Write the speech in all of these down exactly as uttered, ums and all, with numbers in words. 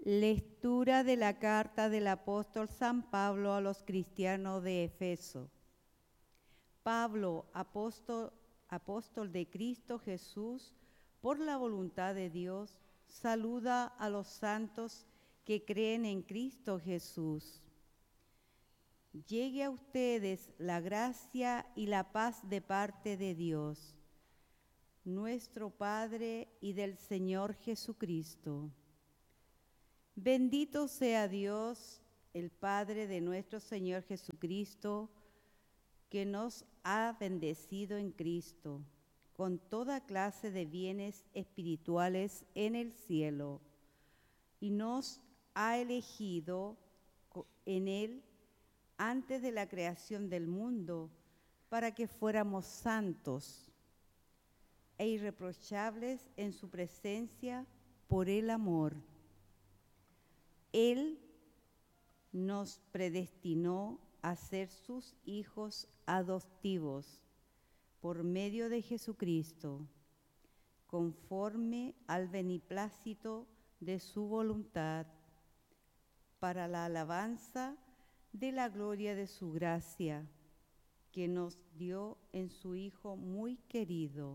Lectura de la carta del apóstol San Pablo a los cristianos de Efeso. Pablo, apóstol, apóstol de Cristo Jesús, por la voluntad de Dios, saluda a los santos que creen en Cristo Jesús. Llegue a ustedes la gracia y la paz de parte de Dios, nuestro Padre, y del Señor Jesucristo. Bendito sea Dios, el Padre de nuestro Señor Jesucristo, que nos ha bendecido en Cristo con toda clase de bienes espirituales en el cielo y nos ha elegido en Él antes de la creación del mundo para que fuéramos santos e irreprochables en su presencia por el amor. Él nos predestinó a ser sus hijos adoptivos por medio de Jesucristo, conforme al beneplácito de su voluntad, para la alabanza de la gloria de su gracia, que nos dio en su Hijo muy querido.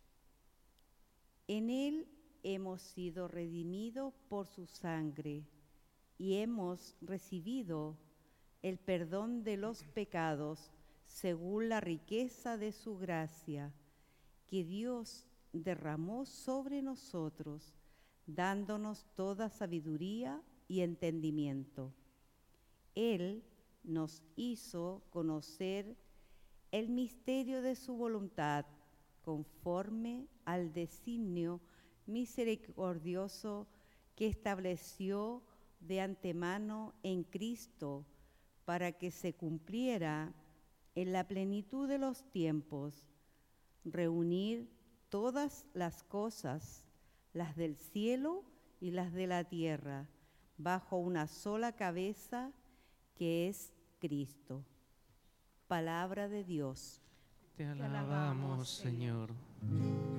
En Él hemos sido redimidos por su sangre y hemos recibido el perdón de los pecados según la riqueza de su gracia, que Dios derramó sobre nosotros, dándonos toda sabiduría y entendimiento. Él nos hizo conocer el misterio de su voluntad, conforme al designio misericordioso que estableció de antemano en Cristo, para que se cumpliera en la plenitud de los tiempos, reunir todas las cosas, las del cielo y las de la tierra, bajo una sola cabeza, que es Cristo. Palabra de Dios. Te alabamos, Señor.